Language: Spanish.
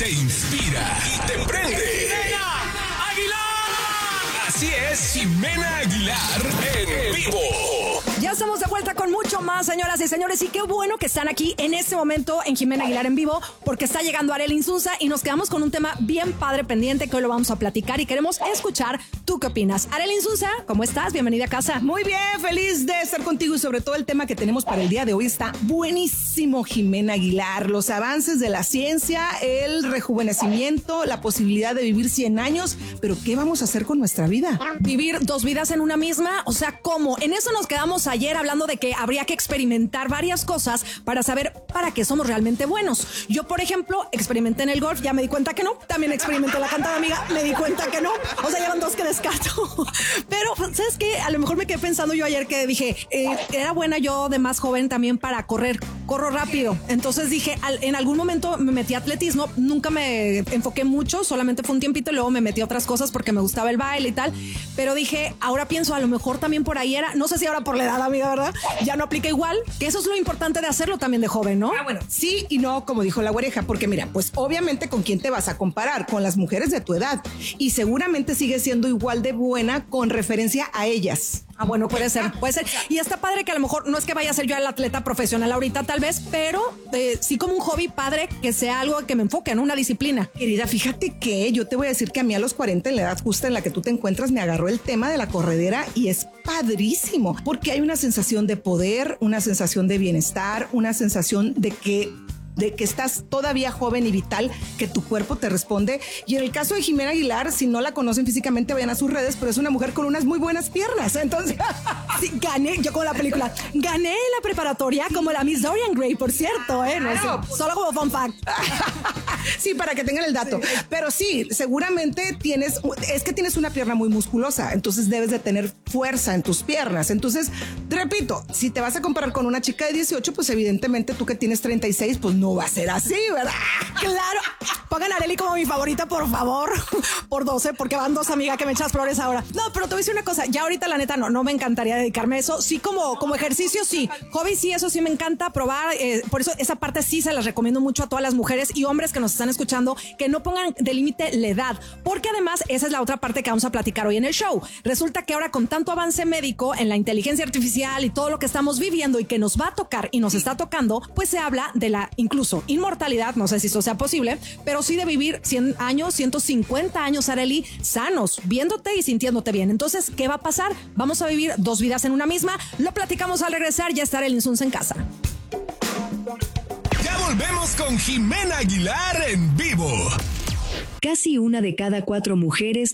te inspira y te prende. ¡Jimena Aguilar! Así es, Jimena Aguilar en vivo. Ya estamos de vuelta con mucho más, señoras y señores, y qué bueno que están aquí en este momento en Jimena Aguilar en vivo, porque está llegando Arely Insunza y nos quedamos con un tema bien padre pendiente que hoy lo vamos a platicar y queremos escuchar tú qué opinas. Arely Insunza, ¿cómo estás? Bienvenida a casa. Muy bien, feliz de estar contigo y sobre todo el tema que tenemos para el día de hoy está buenísimo, Jimena Aguilar. Los avances de la ciencia, el rejuvenecimiento, la posibilidad de vivir 100 años, pero ¿qué vamos a hacer con nuestra vida? Vivir dos vidas en una misma, o sea, ¿cómo? En eso nos quedamos ayer hablando de que habría que experimentar varias cosas para saber para qué somos realmente buenos. Yo, por ejemplo, experimenté en el golf, ya me di cuenta que no. También experimenté la cantada, amiga, me di cuenta que no. O sea, llevan dos que descarto. Pero, ¿sabes qué? A lo mejor me quedé pensando yo ayer que dije, era buena yo de más joven también para correr. Corro rápido. Entonces dije, en algún momento me metí a atletismo. Nunca me enfoqué mucho, solamente fue un tiempito y luego me metí a otras cosas porque me gustaba el baile y tal. Pero dije, ahora pienso, a lo mejor también por ahí era, no sé si ahora por la edad, amiga, ¿verdad? Ya no aplica igual, que eso es lo importante de hacerlo también de joven, ¿no? Bueno, sí y no, como dijo la güereja, porque mira, pues obviamente con quién te vas a comparar, con las mujeres de tu edad, y seguramente sigue siendo igual de buena con referencia a ellas. Ah, bueno, puede ser. Y está padre que a lo mejor no es que vaya a ser yo el atleta profesional ahorita tal vez, pero sí como un hobby padre que sea algo que me enfoque en una disciplina. Querida, fíjate que yo te voy a decir que a mí a los 40, en la edad justa en la que tú te encuentras, me agarró el tema de la corredera y es padrísimo, porque hay una sensación de poder, una sensación de bienestar, una sensación de que estás todavía joven y vital, que tu cuerpo te responde. Y en el caso de Jimena Aguilar, si no la conocen físicamente, vayan a sus redes, pero es una mujer con unas muy buenas piernas. Entonces, sí, gané, yo como la película, gané la preparatoria como la Miss Dorian Gray, por cierto, ¿eh? No es, solo como fun fact. Sí, para que tengan el dato. Sí. Pero sí, seguramente tienes una pierna muy musculosa, entonces debes de tener fuerza en tus piernas. Entonces, repito, si te vas a comparar con una chica de 18, pues evidentemente tú que tienes 36, pues no va a ser así, ¿verdad? Claro. Pongan a Arely como mi favorita, por favor. Por 12, porque van dos amigas que me echas flores ahora. No, pero te voy a decir una cosa. Ya ahorita, la neta, no me encantaría dedicarme a eso. Sí, como ejercicio, sí. Hobby, sí, eso sí me encanta probar. Por eso esa parte sí se las recomiendo mucho a todas las mujeres y hombres que nos están escuchando, que no pongan de límite la edad. Porque además, esa es la otra parte que vamos a platicar hoy en el show. Resulta que ahora con tanto avance médico en la inteligencia artificial y todo lo que estamos viviendo y que nos va a tocar y nos está tocando, pues se habla de la incluso inmortalidad, no sé si eso sea posible, pero sí de vivir 100 años, 150 años, Arely, sanos, viéndote y sintiéndote bien. Entonces, ¿qué va a pasar? Vamos a vivir dos vidas en una misma. Lo platicamos al regresar. Ya está Arely Insunza en casa. Ya volvemos con Jimena Aguilar en vivo. Casi una de cada 4 mujeres